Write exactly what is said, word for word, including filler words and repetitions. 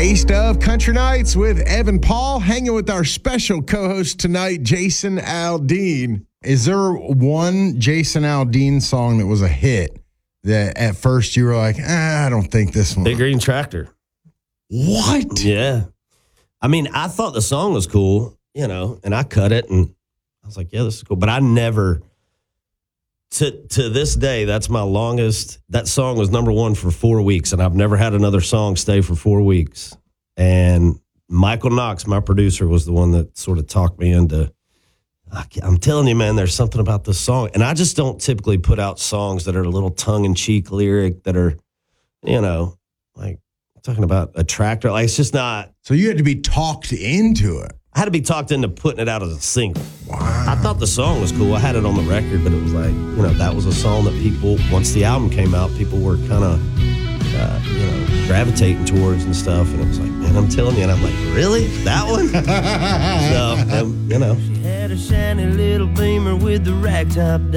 Taste of Country Nights with Evan Paul, hanging with our special co-host tonight, Jason Aldean. Is there one Jason Aldean song that was a hit that at first you were like, ah, I don't think this one? Big Green Tractor. What? Yeah. I mean, I thought the song was cool, you know, and I cut it and I was like, yeah, this is cool. But I never, to to this day, that's my longest, that song was number one for four weeks, and I've never had another song stay for four weeks. And Michael Knox, my producer, was the one that sort of talked me into, I'm telling you, man, there's something about this song. And I just don't typically put out songs that are a little tongue-in-cheek lyric that are, you know, like talking about a tractor. Like, it's just not. So you had to be talked into it. I had to be talked into putting it out as a single. Wow. I thought the song was cool. I had it on the record, but it was like, you know, that was a song that people, once the album came out, people were kind of, uh, you know, gravitating towards and stuff. And it was like, man, I'm telling you. And I'm like, really? That one? So, um, you know. She had a shiny little Beamer with the rag top down.